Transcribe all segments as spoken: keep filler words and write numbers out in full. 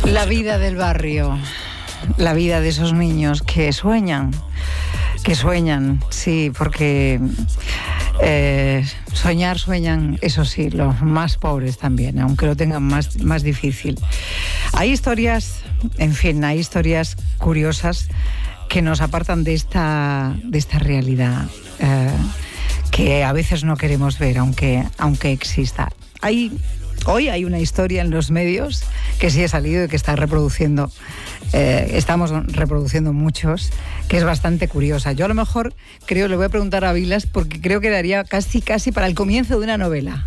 La vida del barrio, la vida de esos niños que sueñan, que sueñan, sí, porque eh, soñar sueñan, eso sí, los más pobres también, aunque lo tengan más, más difícil. Hay historias, en fin, hay historias curiosas que nos apartan de esta, de esta realidad eh, que a veces no queremos ver, aunque, aunque exista. Hay... Hoy hay una historia en los medios que sí ha salido y que está reproduciendo, eh, estamos reproduciendo muchos, que es bastante curiosa. Yo a lo mejor creo, le voy a preguntar a Vilas, porque creo que daría casi, casi para el comienzo de una novela.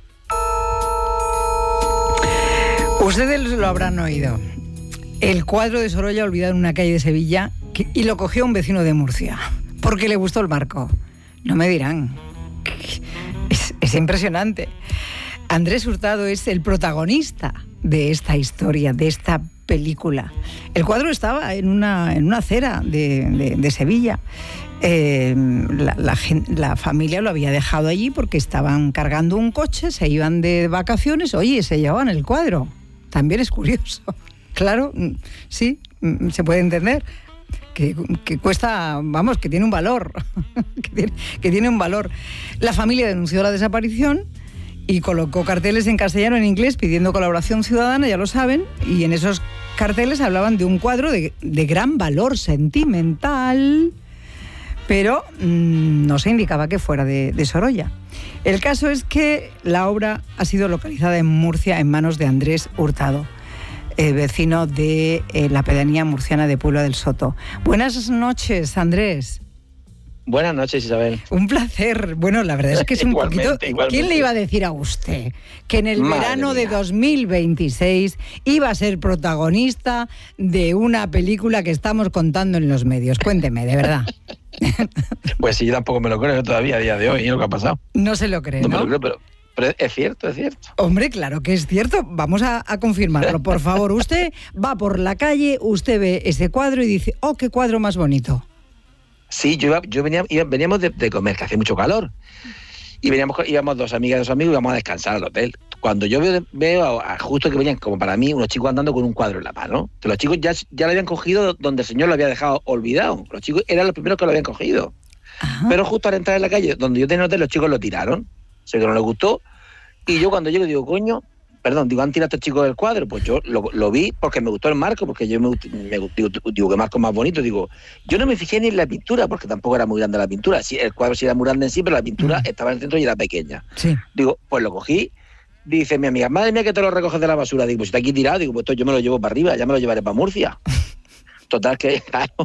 Ustedes lo habrán oído. El cuadro de Sorolla olvidado en una calle de Sevilla que, y lo cogió un vecino de Murcia, porque le gustó el marco. No me dirán. Es, es impresionante. Andrés Hurtado es el protagonista de esta historia, de esta película. El cuadro estaba en una, en una acera de, de, de Sevilla. Eh, la, la, la familia lo había dejado allí porque estaban cargando un coche, se iban de vacaciones, oye, se llevaban el cuadro. También es curioso. Claro, sí, se puede entender. Que, que cuesta, vamos, que tiene un valor. que, tiene, que tiene un valor. La familia denunció la desaparición y colocó carteles en castellano y en inglés pidiendo colaboración ciudadana, ya lo saben, y en esos carteles hablaban de un cuadro de, de gran valor sentimental, pero mmm, no se indicaba que fuera de, de Sorolla. El caso es que la obra ha sido localizada en Murcia en manos de Andrés Hurtado, eh, vecino de eh, la pedanía murciana de Puebla del Soto. Buenas noches, Andrés. Buenas noches, Isabel. Un placer. Bueno, la verdad es que es un igualmente, poquito... igualmente. ¿Quién le iba a decir a usted que en el Madre verano mía. de dos mil veintiséis iba a ser protagonista de una película que estamos contando en los medios? Cuénteme, de verdad. Pues sí, yo tampoco me lo creo todavía a día de hoy, ¿eh? Lo que ha pasado. No se lo cree, ¿no? No me lo creo, pero, pero es cierto, es cierto. Hombre, claro que es cierto. Vamos a, a confirmarlo, por favor. Usted va por la calle, usted ve ese cuadro y dice, oh, qué cuadro más bonito. Sí, yo, iba, yo venía, iba, veníamos de, de comer, que hace mucho calor. Y veníamos, íbamos dos amigas y dos amigos y íbamos a descansar al hotel. Cuando yo veo, veo a, a justo que venían, como para mí, unos chicos andando con un cuadro en la mano. Que los chicos ya, ya lo habían cogido donde el señor lo había dejado olvidado. Los chicos eran los primeros que lo habían cogido. Ajá. Pero justo al entrar en la calle, donde yo tenía el hotel, los chicos lo tiraron. O sea, que no les gustó. Y yo cuando llego digo, coño... Perdón, digo, ¿han tirado estos chicos del cuadro? Pues yo lo, lo vi porque me gustó el marco, porque yo me, me digo, digo, ¿qué marco más bonito? Digo, yo no me fijé ni en la pintura, porque tampoco era muy grande la pintura. Sí, el cuadro sí era muy grande en sí, pero la pintura mm. estaba en el centro y era pequeña. Sí. Digo, pues lo cogí. Dice mi amiga, madre mía, que te lo recoges de la basura. Digo, pues está aquí tirado. Digo, pues esto yo me lo llevo para arriba, ya me lo llevaré para Murcia. Total que, claro,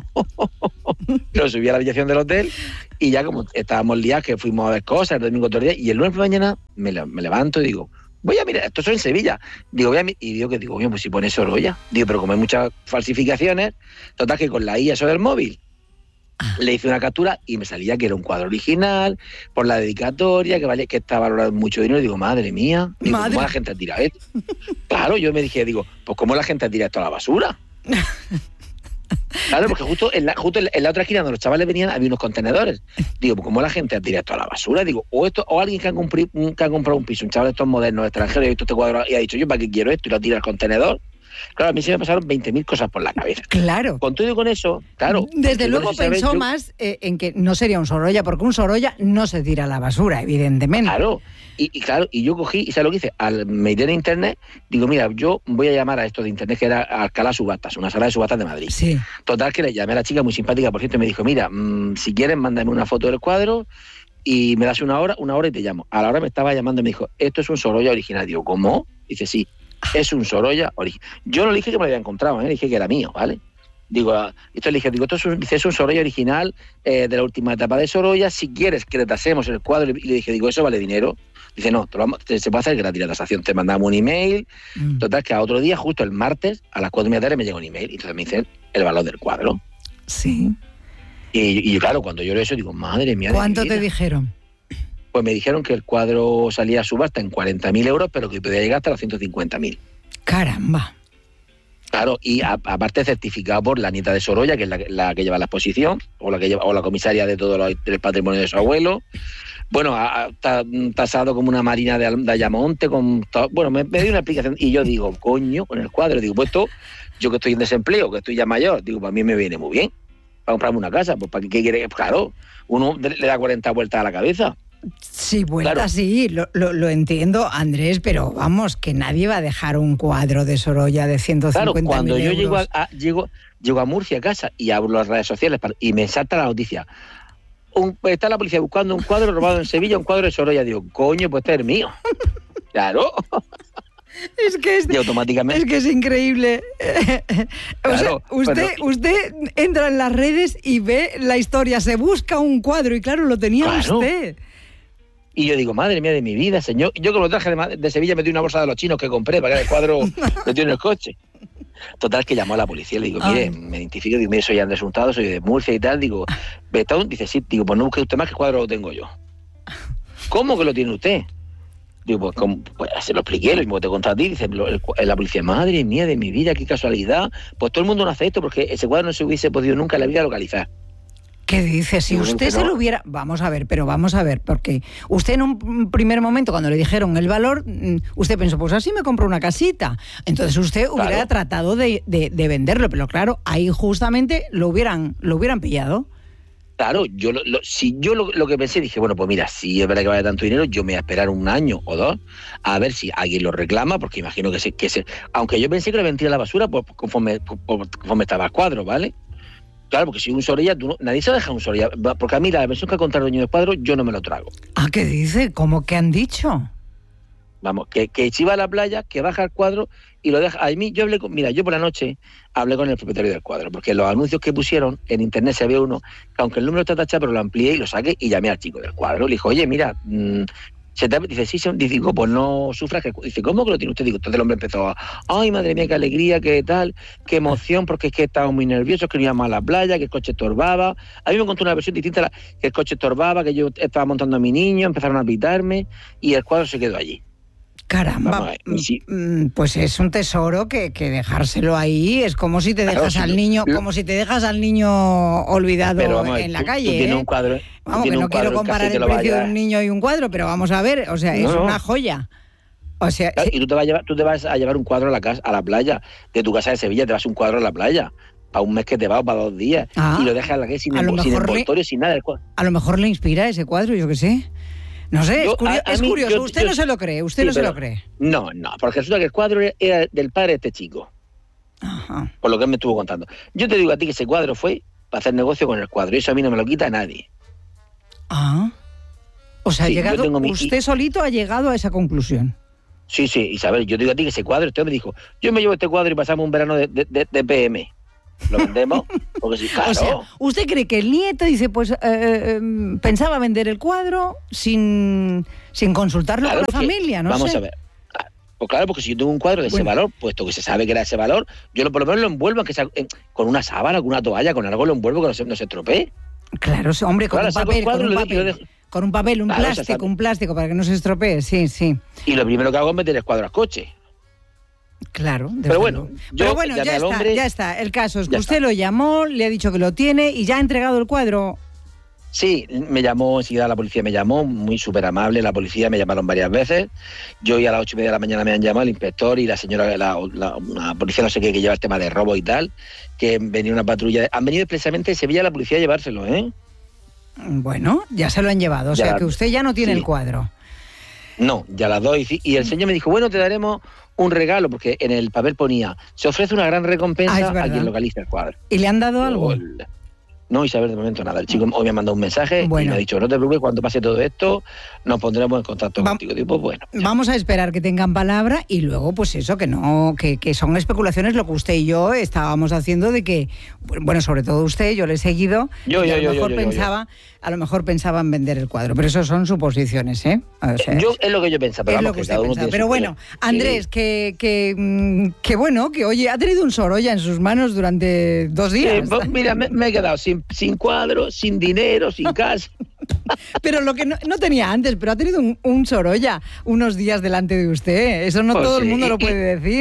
lo subí a la habitación del hotel y ya como estábamos liados, que fuimos a ver cosas, el domingo todo el día, y el lunes por la mañana me, me levanto y digo, voy a mirar, esto es en Sevilla. Digo, voy a, y digo que digo, oye, pues si pone Sorolla. Digo, pero como hay muchas falsificaciones, total que con la I A eso del móvil, le hice una captura y me salía que era un cuadro original, por la dedicatoria, que vale, que está valorado mucho dinero. Digo, madre mía, digo, madre. ¿cómo la gente tira esto? Claro, yo me dije, digo, pues ¿cómo la gente tira esto a la basura? Claro, porque justo en la, justo en la otra esquina donde los chavales venían había unos contenedores. Digo, pues ¿cómo la gente tira esto a la basura? Digo, o esto, o alguien que ha, comprado, que ha comprado un piso, un chaval de estos modernos extranjeros, y ha visto este cuadro y ha dicho, yo para qué quiero esto, y lo tira al contenedor. Claro, a mí se me pasaron veinte mil cosas por la cabeza. Claro. Con todo y con eso, claro. Desde luego pensó Isabel, yo... más eh, en que no sería un Sorolla, porque un Sorolla no se tira a la basura, evidentemente. Claro. Y, y claro, y yo cogí, y ¿sabes lo que hice? Al meter en internet, digo, mira, yo voy a llamar a esto de internet, que era Alcalá Subastas, una sala de subastas de Madrid. Sí. Total, que le llamé a la chica, muy simpática, por cierto, y me dijo, mira, mmm, si quieres, mándame una foto del cuadro y me das una hora, una hora y te llamo. A la hora me estaba llamando y me dijo, esto es un Sorolla original. Digo, ¿cómo? Dice, sí, es un Sorolla original. Yo no le dije que me lo había encontrado, ¿eh? Le dije que era mío, ¿vale? Digo, esto le dije, digo, esto es un, dice, es un Sorolla original eh, de la última etapa de Sorolla. Si quieres que le tasemos el cuadro, y le dije, digo, ¿eso vale dinero? Dice, no, te lo vamos, te, se puede hacer gratis la tasación. Te mandamos un email. Mm. Total, que a otro día, justo el martes, a las cuatro y media de la tarde, me llega un email. Y entonces me dicen el valor del cuadro. Sí. Y, y claro, cuando yo leo eso, digo, madre mía. ¿Cuánto te dijeron? Pues me dijeron que el cuadro salía a subasta en cuarenta mil euros, pero que podía llegar hasta los ciento cincuenta mil. Caramba. Claro, y a, aparte certificado por la nieta de Sorolla, que es la, la que lleva la exposición, o la que lleva, o la comisaria de todo lo, del patrimonio de su abuelo. Bueno, está tasado como una marina de, de Ayamonte, con to, bueno, me, me dio una explicación y yo digo, coño, con el cuadro, digo, pues esto, yo que estoy en desempleo, que estoy ya mayor, digo, para mí me viene muy bien, para comprarme una casa, pues para qué quiere, claro, uno le da cuarenta vueltas a la cabeza. Sí, vueltas, claro. Sí, lo, lo, lo entiendo, Andrés, pero vamos, que nadie va a dejar un cuadro de Sorolla de ciento cincuenta mil Claro, cuando yo euros. llego a, a, llego, llego a Murcia a casa y abro las redes sociales para, y me salta la noticia, un, está la policía buscando un cuadro robado en Sevilla, un cuadro de Sorolla, digo, coño, pues este es mío. Claro. Es que es, y automáticamente. Es que es increíble. O sea, Claro, usted, pero, usted entra en las redes y ve la historia, se busca un cuadro y claro, lo tenía claro. usted. Y yo digo, madre mía de mi vida, señor. Yo que lo traje de, de Sevilla metí una bolsa de los chinos que compré para que el cuadro metió en el coche. Total, que llamó a la policía, le digo, mire, Ay. me identifico, digo, mire, soy Andrés Hurtado, soy de Murcia y tal, digo, Betón, dice, sí, digo, pues no busque usted más, que el cuadro lo tengo yo. ¿Cómo que lo tiene usted? Digo, pues, ¿cómo? Pues se lo expliqué, lo mismo que te conté a ti, dice el, el, la policía, madre mía de mi vida, qué casualidad, pues todo el mundo no hace esto porque ese cuadro no se hubiese podido nunca en la vida localizar. ¿Qué dice? Si usted se lo hubiera... Vamos a ver, pero vamos a ver, porque usted en un primer momento, cuando le dijeron el valor, usted pensó, pues así me compro una casita. Entonces usted hubiera claro. tratado de, de, de venderlo, pero claro, ahí justamente lo hubieran, lo hubieran pillado. Claro, yo lo, lo, si yo lo, lo que pensé, dije, bueno, pues mira, si es verdad que vale tanto dinero, yo me voy a esperar un año o dos a ver si alguien lo reclama, porque imagino que se... Que se aunque yo pensé que lo vendría a la basura pues, conforme, conforme estaba el cuadro, ¿vale? Claro, porque si un Sorolla, tú no, nadie se deja un Sorolla, porque a mí la versión que ha contado el dueño del cuadro, yo no me lo trago. ¿Ah, qué dice? ¿Cómo que han dicho? Vamos, que, que si va a la playa, que baja el cuadro y lo deja. A mí, yo hablé con, mira, yo por la noche hablé con el propietario del cuadro, porque los anuncios que pusieron en internet se ve uno, que aunque el número está tachado, pero lo amplié y lo saqué y llamé al chico del cuadro. Le dijo, oye, mira, mmm, se te, dice, sí, se, digo, pues no sufras. Que, dice, ¿cómo que lo tiene usted? Digo, entonces el hombre empezó a, ay, madre mía, qué alegría, qué tal, qué emoción, porque es que estaba muy nervioso, que no íbamos a la playa, que el coche estorbaba. A mí me contó una versión distinta, la, que el coche estorbaba, que yo estaba montando a mi niño, empezaron a pitarme y el cuadro se quedó allí. Caramba, sí. Pues es un tesoro que, que dejárselo ahí es como si te dejas claro, al niño, lo, como si te dejas al niño olvidado pero, vamos, en la tú, calle. Tú tienes ¿eh? un cuadro, vamos, que no quiero comparar el precio de un niño y un cuadro, pero vamos a ver, o sea, no, es no. una joya. O sea, claro, y tú te vas a llevar, tú te vas a llevar un cuadro a la casa, a la playa, de tu casa de Sevilla, te vas un cuadro a la playa. Para un mes que te va o para dos días. Ah, y lo dejas en la calle sin, envol, sin envoltorio, le, sin nada. A lo mejor le inspira ese cuadro, yo qué sé. No sé, yo, es, curio, a, a es mí, curioso. Yo, usted yo, no se lo cree, usted sí, no se lo cree. No, no, porque resulta que el cuadro era del padre de este chico. Ajá. Por lo que él me estuvo contando. Yo te digo a ti que ese cuadro fue para hacer negocio con el cuadro. Y eso a mí no me lo quita nadie. Ah. O sea, sí, ha llegado, mi, usted solito ha llegado a esa conclusión. Sí, sí, Isabel, yo te digo a ti que ese cuadro, este hombre dijo, yo me llevo este cuadro y pasamos un verano de, de, de, de P M. ¿Lo vendemos? Porque sí, claro. O sea, ¿usted cree que el nieto dice, pues, eh, eh, pensaba vender el cuadro sin, sin consultarlo claro, con la familia? No vamos sé. a ver. Pues claro, porque si yo tengo un cuadro de bueno. ese valor, puesto que se sabe que era ese valor, yo lo, por lo menos lo envuelvo, que sea, eh, con una sábana, con una toalla, con algo lo envuelvo que no se, no se estropee. Claro, hombre, con claro, un papel, con un papel, dejo... con un papel, un claro, plástico, un plástico para que no se estropee, sí, sí. Y lo primero que hago es meter el cuadro al coche. Claro, pero bueno, yo pero bueno ya está, hombre, ya está. El caso es que usted está. lo llamó, le ha dicho que lo tiene y ya ha entregado el cuadro. Sí, me llamó, enseguida la policía me llamó, muy súper amable, la policía me llamaron varias veces. Yo y a las ocho y media de la mañana me han llamado el inspector y la señora, la, la, la policía no sé qué, que lleva el tema de robo y tal, que venía una patrulla. Han venido expresamente de Sevilla la policía a llevárselo, ¿eh? Bueno, ya se lo han llevado, o ya sea la, que usted ya no tiene sí. el cuadro. No, ya las doy. Y el señor me dijo, bueno, te daremos un regalo, porque en el papel ponía, se ofrece una gran recompensa ah, a quien localice el cuadro. ¿Y le han dado algo? El, no, Isabel, de momento nada. El chico hoy me ha mandado un mensaje bueno. y me ha dicho, no te preocupes, cuando pase todo esto, nos pondremos en contacto Va contigo. Digo, pues bueno. Ya. Vamos a esperar que tengan palabra y luego, pues eso, que no, que, que son especulaciones lo que usted y yo estábamos haciendo de que, bueno, sobre todo usted, yo le he seguido, yo, y yo, a lo yo, mejor yo, yo, pensaba, yo. a lo mejor pensaban vender el cuadro, pero eso son suposiciones, ¿eh? O sea, yo es lo que yo pensaba, pero es vamos, lo que que usted cada uno pensaba. Pero bueno, Andrés, sí. que, que, que bueno, que oye, ha tenido un Sorolla en sus manos durante dos días. Sí, pues, mira, me, me he quedado sin, sin cuadro, sin dinero, sin casa. Pero lo que no, no tenía antes, pero ha tenido un, un Sorolla unos días delante de usted. Eso no pues todo sí. el mundo lo puede decir.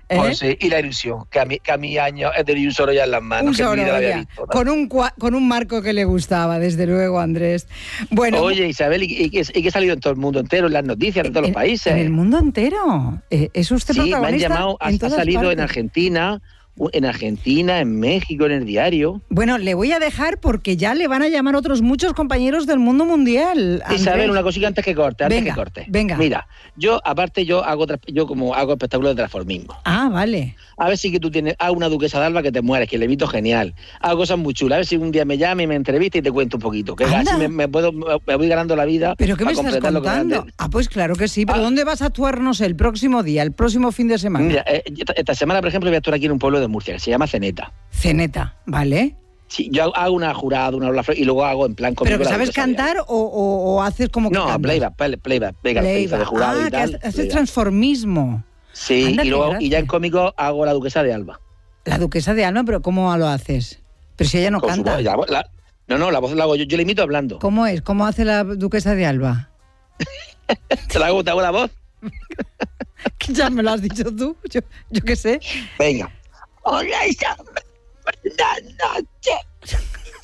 ¿Eh? Pues sí, y la ilusión, que a mi, que a mi año he tenido un Sorolla en las manos. Un que Sorolla, ni la había visto, ¿no? con, un, con un marco que le gustaba, desde luego, Andrés. Bueno, Oye, Isabel, y, y, que, y que he salido en todo el mundo entero, en las noticias de todos en, los países. En el mundo entero. ¿Es usted sí, protagonista? Me han llamado, ha, en ha salido partes. en Argentina, en Argentina, en México, en el diario. Bueno, le voy a dejar porque ya le van a llamar otros muchos compañeros del mundo mundial. Andrés. Isabel, una cosita antes que corte, antes venga, que corte. Venga. Mira, yo aparte yo hago yo como hago espectáculos de transformismo. Ah, vale. A ver si que tú tienes a una duquesa de Alba que te mueres, que le invito genial. Hago cosas muy chulas. A ver si un día me llama y me entrevista y te cuento un poquito. Que así me, me, puedo, me voy ganando la vida. ¿Pero qué me estás contando? Ah, pues claro que sí. ¿Pero ah, dónde vas a actuar, no sé, el próximo día, el próximo fin de semana? Mira, eh, esta semana, por ejemplo, voy a actuar aquí en un pueblo de Murcia que se llama Ceneta. Ceneta, ¿vale? Sí, yo hago una jurada, una Lola Flor y luego hago en plan... ¿Pero que sabes cantar o, o, o haces como que No, cantas? playback, playback, playback, playback de jurado ah, y tal. que haces playback. Transformismo. Sí, Anda, y luego gracia. y ya en cómico hago la duquesa de Alba. La duquesa de Alba, pero ¿cómo lo haces? Pero si ella no Con canta. Su, la, la, no, no, la voz la hago yo, yo le imito hablando. ¿Cómo es? ¿Cómo hace la duquesa de Alba? ¿Te la hago, te hago la voz? Que ya me lo has dicho tú, yo, yo qué sé. Venga. Hola, Isabel. Buenas noches.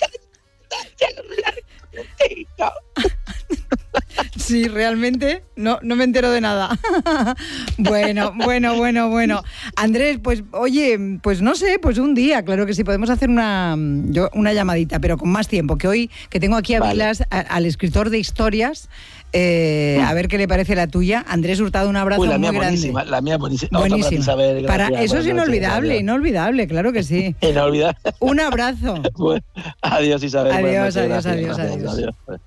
Sí, realmente no, no me entero de nada. Bueno, bueno, bueno, bueno. Andrés, pues oye, pues no sé, pues un día, claro que sí, podemos hacer una, yo, una llamadita, pero con más tiempo, que hoy que tengo aquí a vale. Vilas, a, al escritor de historias, eh, a ver qué le parece la tuya. Andrés Hurtado, un abrazo. Uy, la muy mía grande. Buenísima, la mía buenísima. Buenísima. Para, saber, para eso es inolvidable, noches, inolvidable, claro que sí. Inolvidable. Un abrazo. Bueno, adiós, Isabel. Adiós, adiós, adiós, gracias, adiós, adiós. adiós.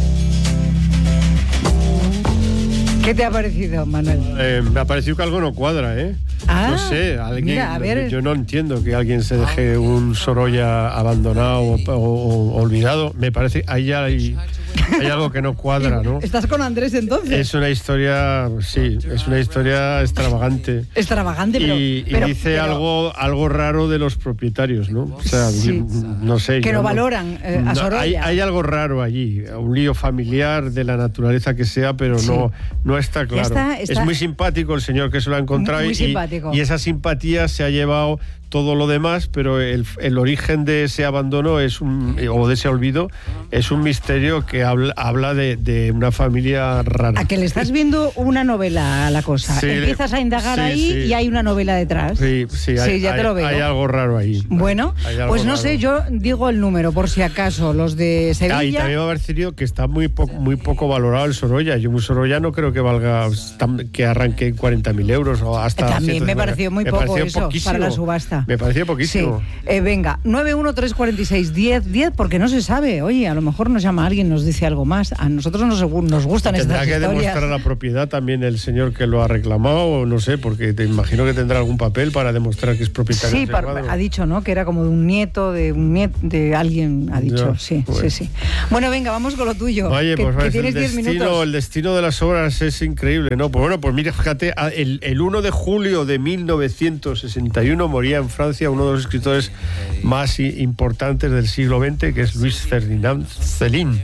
¿Qué te ha parecido, Manuel? Eh, me ha parecido que algo no cuadra, ¿eh? Ah, no sé, alguien, mira, a ver. Yo no entiendo que alguien se deje un Sorolla abandonado o, o, o olvidado. Me parece, ahí hay, hay algo que no cuadra, ¿no? ¿Estás con Andrés entonces? Es una historia, sí, es una historia extravagante. Extravagante, pero... Y, pero, y dice pero, algo, algo raro de los propietarios, ¿no? O sea, sí, no sé. Que no valoran eh, a Sorolla. No, hay, hay algo raro allí, un lío familiar de la naturaleza que sea, pero sí. no, no está claro. Está, está... Es muy simpático el señor que se lo ha encontrado muy y, simpático. y esa simpatía se ha llevado todo lo demás, pero el, el origen de ese abandono es un, o de ese olvido es un misterio que habla, habla de, de una familia rara. A que le estás viendo una novela a la cosa. Sí, Empiezas a indagar sí, ahí sí. y hay una novela detrás. Sí, sí, hay, sí ya hay, te lo veo. Hay algo raro ahí. Bueno, pues no raro. sé, yo digo el número por si acaso, los de Sevilla. Ah, y también me ha parecido que está muy, po muy poco valorado el Sorolla. Yo un Sorolla no creo que valga, que arranque cuarenta mil euros o hasta... También me pareció muy me poco pareció eso poquísimo. para la subasta. Me pareció poquísimo. Sí. Eh, venga, nueve uno tres cuatro seis diez diez, porque no se sabe. Oye, a lo mejor nos llama alguien, nos dice algo más. A nosotros nos, nos gustan tendrá estas que historias. Demostrar la propiedad también el señor que lo ha reclamado, o no sé, porque te imagino que tendrá algún papel para demostrar que es propietario. Sí, para, ha dicho, ¿no? Que era como de un nieto, de un nieto, de alguien, ha dicho. Ya, sí, bueno. sí, sí. Bueno, venga, vamos con lo tuyo. Oye, que, pues que el, tienes diez destino, minutos. el destino de las obras es increíble, ¿no? Pues bueno, pues mira, fíjate, el, el uno de julio de mil novecientos sesenta y uno moría en Francia uno de los escritores más importantes del siglo veinte, que es Luis Ferdinand Céline,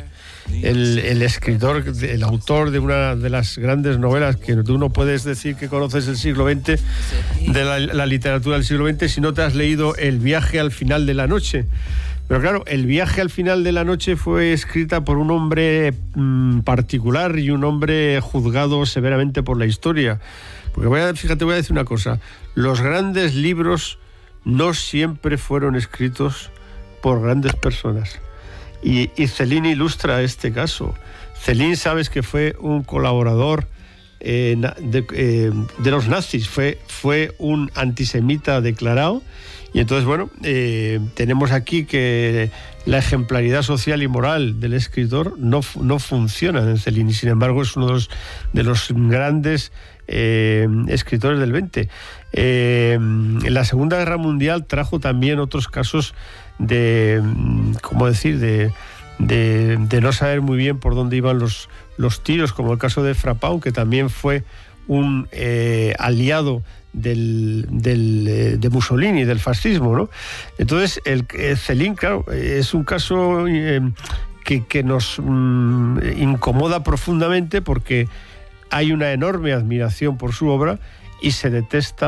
el, el escritor, el autor de una de las grandes novelas que tú no puedes decir que conoces el siglo veinte, de la, la literatura del siglo veinte, si no te has leído El viaje al final de la noche. Pero claro, El viaje al final de la noche fue escrita por un hombre mmm, particular y un hombre juzgado severamente por la historia. Porque voy a, fíjate, voy a decir una cosa. Los grandes libros no siempre fueron escritos por grandes personas. Y, y Céline ilustra este caso. Céline, sabes que fue un colaborador eh, de, eh, de los nazis, fue, fue un antisemita declarado. Y entonces, bueno, eh, tenemos aquí que la ejemplaridad social y moral del escritor no, no funciona en Céline, y sin embargo es uno de los, de los grandes eh, escritores del veinte. Eh, en la Segunda Guerra Mundial trajo también otros casos de, ¿cómo decir?, de, de, de no saber muy bien por dónde iban los, los tiros, como el caso de Frapão, que también fue un eh, aliado del, del, de Mussolini, del fascismo, ¿no? Entonces, el, el Céline, claro, es un caso eh, que, que nos mm, incomoda profundamente porque hay una enorme admiración por su obra y se detesta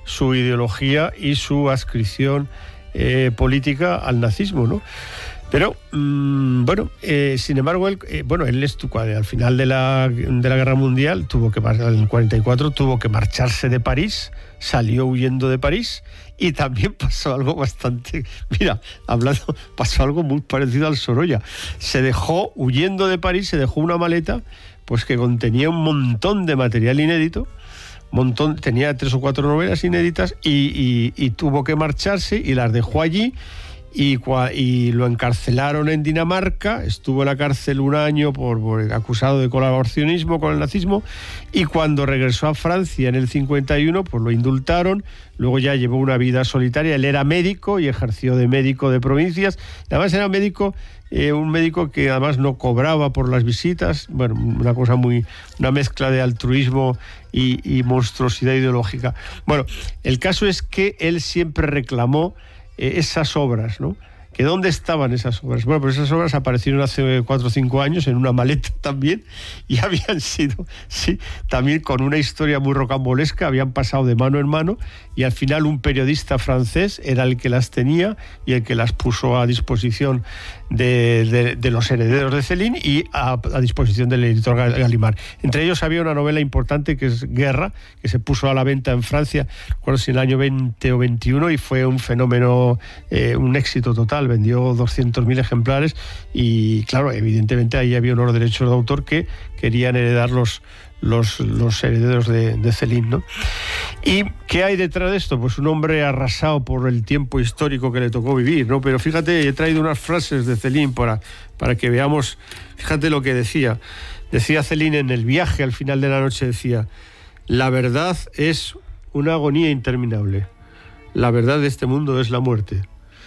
su ideología y su adscripción eh, política al nazismo, ¿no? Pero, mmm, bueno, eh, sin embargo, él, eh, bueno, él estuvo, al final de la, de la Guerra Mundial, tuvo que, en el cuarenta y cuatro, tuvo que marcharse de París, salió huyendo de París, y también pasó algo bastante, mira, hablando, pasó algo muy parecido al Sorolla. Se dejó, huyendo de París, se dejó una maleta, pues que contenía un montón de material inédito, montón, tenía tres o cuatro novelas inéditas, y, y, y tuvo que marcharse, y las dejó allí. Y, y lo encarcelaron en Dinamarca, estuvo en la cárcel un año por, por acusado de colaboracionismo con el nazismo, y cuando regresó a Francia en el cincuenta y uno, pues lo indultaron. Luego ya llevó una vida solitaria. Él era médico y ejerció de médico de provincias. Además era médico, eh, un médico que además no cobraba por las visitas. Bueno, una cosa muy, una mezcla de altruismo y, y monstruosidad ideológica. Bueno, el caso es que él siempre reclamó esas obras, ¿no? ¿Que dónde estaban esas obras? Bueno, pues esas obras aparecieron hace cuatro o cinco años en una maleta también, y habían sido, sí, también con una historia muy rocambolesca, habían pasado de mano en mano, y al final un periodista francés era el que las tenía y el que las puso a disposición de, de, de los herederos de Céline y a, a disposición del editor Gallimard. Entre ellos había una novela importante que es Guerra, que se puso a la venta en Francia, no recuerdo si en el año veinte o veintiuno, y fue un fenómeno, eh, un éxito total. Vendió doscientos mil ejemplares, y claro, evidentemente ahí había unos derechos de autor que querían heredar los, los, los herederos de, de Céline, ¿no? ¿Y qué hay detrás de esto? Pues un hombre arrasado por el tiempo histórico que le tocó vivir, ¿no? Pero fíjate, he traído unas frases de Céline para, para que veamos, fíjate lo que decía. Decía Céline en El viaje al final de la noche, decía: la verdad es una agonía interminable. La verdad de este mundo es la muerte.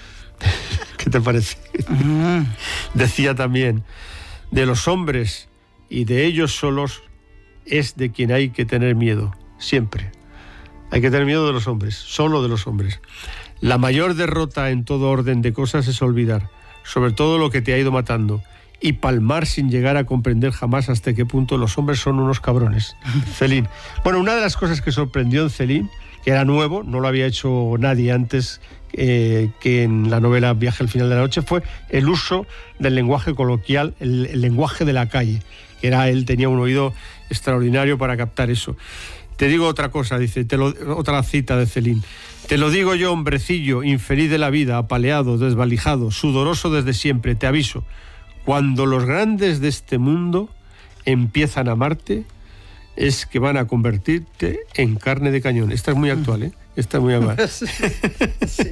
¿Qué te parece? Uh-huh. Decía también: de los hombres y de ellos solos es de quien hay que tener miedo, siempre. Hay que tener miedo de los hombres, solo de los hombres. La mayor derrota en todo orden de cosas es olvidar, sobre todo lo que te ha ido matando, y palmar sin llegar a comprender jamás hasta qué punto los hombres son unos cabrones. Céline. Bueno, una de las cosas que sorprendió en Céline, que era nuevo, no lo había hecho nadie antes eh, que en la novela Viaje al final de la noche, fue el uso del lenguaje coloquial, el, el lenguaje de la calle, que era, él tenía un oído extraordinario para captar eso. Te digo otra cosa, dice, te lo, otra cita de Céline: te lo digo yo, hombrecillo, infeliz de la vida, apaleado, desvalijado, sudoroso desde siempre, te aviso, cuando los grandes de este mundo empiezan a amarte, es que van a convertirte en carne de cañón. Esta es muy actual, ¿eh? Esta es muy actual. Sí, sí.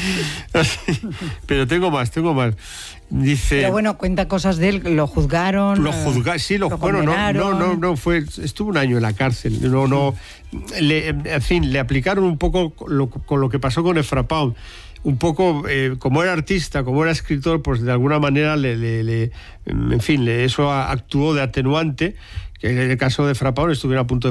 Pero tengo más, tengo más. Dice... Pero bueno, cuenta cosas de él, lo juzgaron. Lo juzgaron, sí, lo, lo bueno, no, no, no, no, fue, estuvo un año en la cárcel. No, no, le, en fin, le aplicaron un poco lo, con lo que pasó con Efra Pound. Un poco, eh, como era artista, como era escritor, pues de alguna manera, le, le, le, en fin, le, eso actuó de atenuante, que en el caso de Efra Pound estuviera a punto de